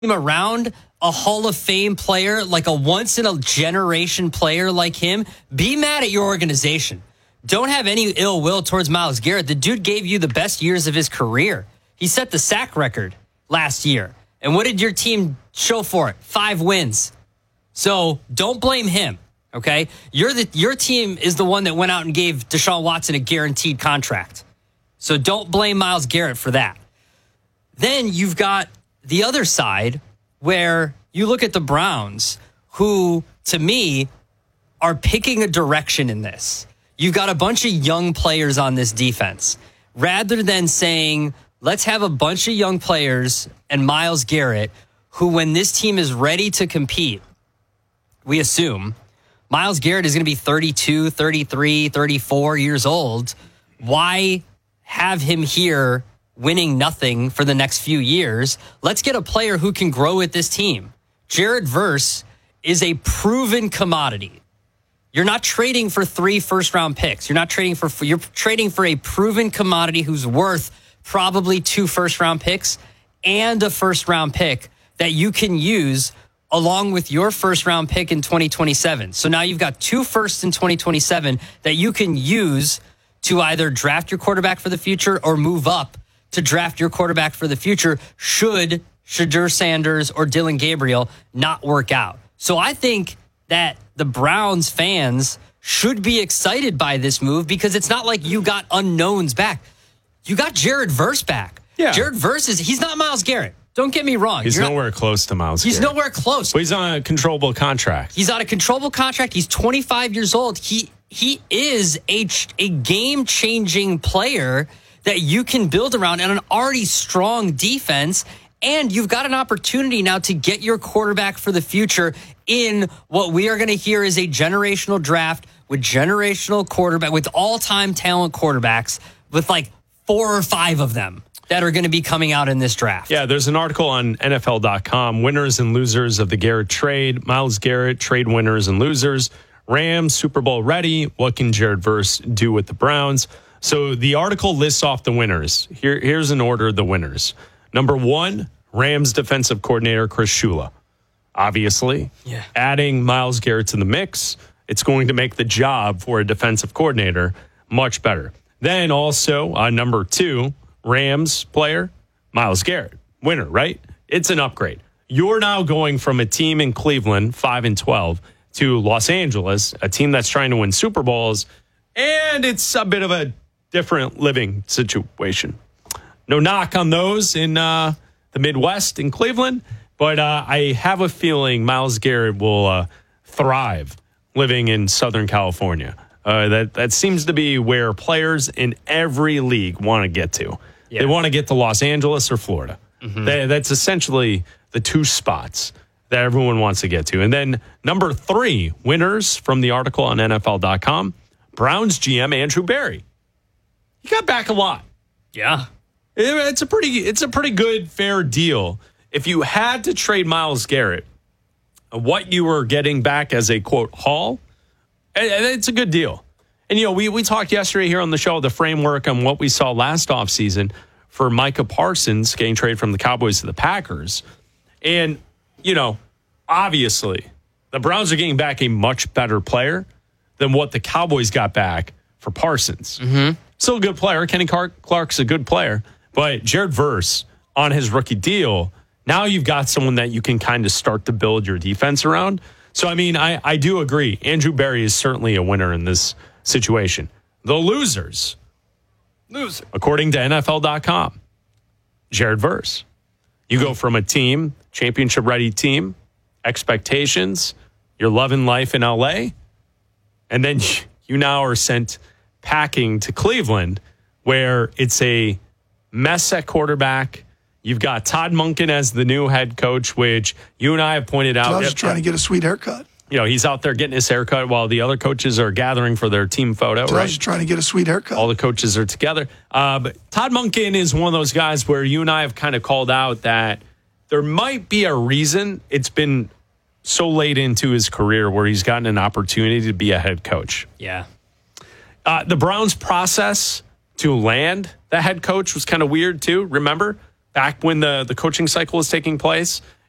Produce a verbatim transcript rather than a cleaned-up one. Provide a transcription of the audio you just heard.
around a Hall of Fame player, like a once-in-a-generation player like him, be mad at your organization. Don't have any ill will towards Myles Garrett. The dude gave you the best years of his career. He set the sack record last year. And what did your team show for it? Five wins. So don't blame him, okay? You're the, your team is the one that went out and gave Deshaun Watson a guaranteed contract. So don't blame Myles Garrett for that. Then you've got the other side where you look at the Browns, who, to me, are picking a direction in this. You've got a bunch of young players on this defense. Rather than saying, let's have a bunch of young players and Myles Garrett, who, when this team is ready to compete, we assume, Myles Garrett is going to be thirty-two, thirty-three, thirty-four years old. Why have him here winning nothing for the next few years? Let's get a player who can grow with this team. Jared Verse is a proven commodity. You're not trading for three first-round picks. You're not trading for, you're trading for a proven commodity who's worth probably two first-round picks and a first-round pick that you can use along with your first-round pick in twenty twenty-seven. So now you've got two firsts in twenty twenty-seven that you can use to either draft your quarterback for the future or move up to draft your quarterback for the future should Shadur Sanders or Dylan Gabriel not work out. So I think that the Browns fans should be excited by this move because it's not like you got unknowns back. You got Jared Verse back. Yeah. Jared Verse is, he's not Myles Garrett. Don't get me wrong. He's You're nowhere not, close to Myles He's Garrett. nowhere close. But he's on a controllable contract. He's on a controllable contract. He's twenty-five years old. He he is a, a game-changing player that you can build around and an already strong defense. And you've got an opportunity now to get your quarterback for the future in what we are going to hear is a generational draft with generational quarterback, with all-time talent quarterbacks, with like four or five of them that are going to be coming out in this draft. Yeah, there's an article on N F L dot com, winners and losers of the Garrett trade. Myles Garrett, trade winners and losers. Rams, Super Bowl ready. What can Jared Verse do with the Browns? So the article lists off the winners. Here, here's an order of the winners. Number one, Rams defensive coordinator Chris Shula. Obviously, yeah. Adding Myles Garrett to the mix, it's going to make the job for a defensive coordinator much better. Then also, uh, number two, Rams player, Myles Garrett. Winner, right? It's an upgrade. You're now going from a team in Cleveland, five and twelve, to Los Angeles, a team that's trying to win Super Bowls, and it's a bit of a different living situation. No knock on those in uh, the Midwest in Cleveland, but uh, I have a feeling Myles Garrett will uh, thrive living in Southern California. Uh, that, that seems to be where players in every league want to get to. Yeah. They want to get to Los Angeles or Florida. Mm-hmm. They, that's essentially the two spots that everyone wants to get to. And then number three, winners from the article on N F L dot com, Browns G M Andrew Berry. He got back a lot. Yeah. It's a pretty it's a pretty good, fair deal. If you had to trade Myles Garrett, what you were getting back as a, quote, haul, it's a good deal. And, you know, we, we talked yesterday here on the show, the framework on what we saw last offseason for Micah Parsons getting traded from the Cowboys to the Packers. And, you know, obviously, the Browns are getting back a much better player than what the Cowboys got back for Parsons. Mm-hmm. Still a good player. Kenny Clark's a good player. But Jared Verse, on his rookie deal, now you've got someone that you can kind of start to build your defense around. So, I mean, I, I do agree. Andrew Berry is certainly a winner in this situation. The losers, Loser. according to N F L dot com, Jared Verse. You go from a team, championship-ready team, expectations, you're loving life in L A, and then you now are sent packing to Cleveland, where it's a mess at quarterback. You've got Todd Monken as the new head coach, which you and I have pointed out. Todd's trying to get a sweet haircut. You know, he's out there getting his haircut while the other coaches are gathering for their team photo. Todd's right? trying to get a sweet haircut. All the coaches are together. Uh, but Todd Monken is one of those guys where you and I have kind of called out that there might be a reason it's been so late into his career where he's gotten an opportunity to be a head coach. Yeah. Uh, the Browns' process to land the head coach was kind of weird, too. Remember? Back when the, the coaching cycle was taking place,